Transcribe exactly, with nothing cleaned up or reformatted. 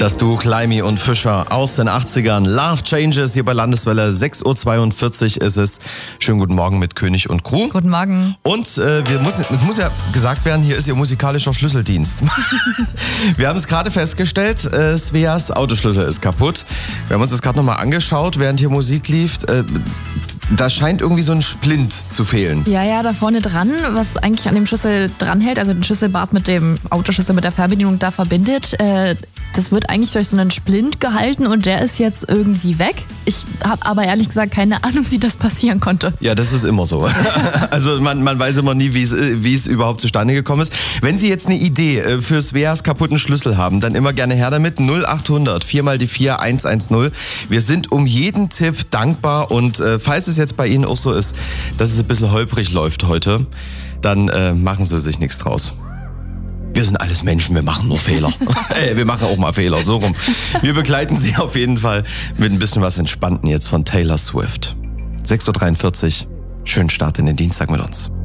Das Duo Climby und Fischer aus den achtzigern. Love Changes hier bei Landeswelle. sechs Uhr zweiundvierzig ist es. Schönen guten Morgen mit König und Crew. Guten Morgen. Und äh, wir müssen, es muss ja gesagt werden, hier ist Ihr musikalischer Schlüsseldienst. Wir haben es gerade festgestellt, äh, Sveas Autoschlüssel ist kaputt. Wir haben uns das gerade nochmal angeschaut, während hier Musik lief. Äh, Da scheint irgendwie so ein Splint zu fehlen. Ja, ja, da vorne dran, was eigentlich an dem Schlüssel dranhält, also den Schlüsselbart mit dem Autoschlüssel mit der Fernbedienung da verbindet, äh, das wird eigentlich durch so einen Splint gehalten und der ist jetzt irgendwie weg. Ich habe aber ehrlich gesagt keine Ahnung, wie das passieren konnte. Ja, das ist immer so. Also man, man weiß immer nie, wie es, wie es überhaupt zustande gekommen ist. Wenn Sie jetzt eine Idee für Sveas kaputten Schlüssel haben, dann immer gerne her damit. null achthundert vier mal die vier eins eins null. Wir sind um jeden Tipp dankbar und äh, falls es jetzt bei Ihnen auch so ist, dass es ein bisschen holprig läuft heute, dann äh, machen Sie sich nichts draus. Wir sind alles Menschen, wir machen nur Fehler. äh, wir machen auch mal Fehler, so rum. Wir begleiten Sie auf jeden Fall mit ein bisschen was Entspannten jetzt von Taylor Swift. sechs Uhr dreiundvierzig, schönen Start in den Dienstag mit uns.